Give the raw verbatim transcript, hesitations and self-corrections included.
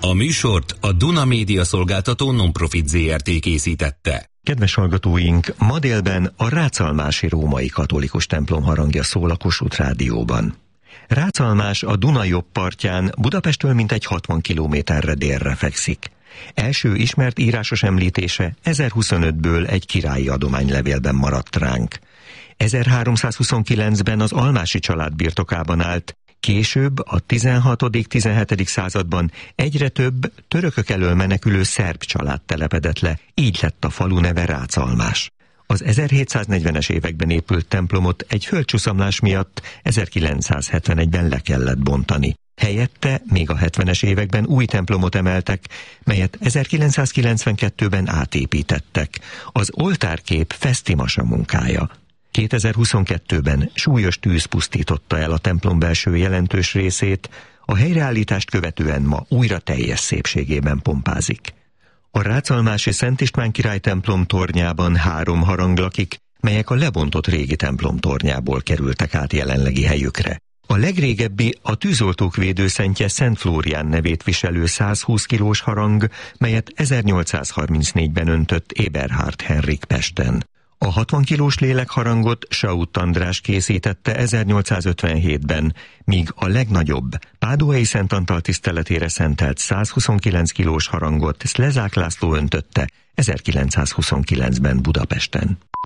A műsort a Duna Média Szolgáltató Nonprofit zé er té készítette. Kedves hallgatóink, ma délben a Ráczalmási római katolikus templom harangja szól a Kossuth Rádióban. Ráczalmás a Duna jobb partján, Budapesttől mintegy hatvan kilométerre délre fekszik. Első ismert írásos említése ezerhuszonötből egy királyi adománylevélben maradt ránk. ezerháromszázhuszonkilencben az Almási család birtokában állt, később a tizenhatodik-tizenhetedik században egyre több törökök elől menekülő szerb család telepedett le, így lett a falu neve Ráczalmás. Az ezerhétszáznegyvenes években épült templomot egy földcsuszamlás miatt ezerkilencszázhetvenegyben le kellett bontani. Helyette még a hetvenes években új templomot emeltek, melyet ezerkilencszázkilencvenkettőben átépítettek. Az oltárkép Fesztimasa munkája. kétezer-huszonkettőben súlyos tűz pusztította el a templom belső jelentős részét, a helyreállítást követően ma újra teljes szépségében pompázik. A Ráczalmási Szent István király templom tornyában három harang lakik, melyek a lebontott régi templom tornyából kerültek át jelenlegi helyükre. A legrégebbi a tűzoltók védőszentje Szent Flórián nevét viselő százhúsz kilós harang, melyet ezernyolcszázharmincnégyben öntött Eberhard Henrik Pesten. A hatvan kilós lélekharangot Saut András készítette ezernyolcszázötvenhétben, míg a legnagyobb, Páduai Szent Antal tiszteletére szentelt százhuszonkilenc kilós harangot Szlezák László öntötte ezerkilencszázhuszonkilencben Budapesten.